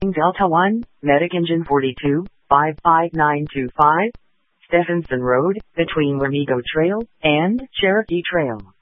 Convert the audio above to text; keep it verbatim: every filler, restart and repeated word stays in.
Delta one, Medic Engine forty-two, five five nine two five, Stephenson Road, between Wamego Trail and Cherokee Trail.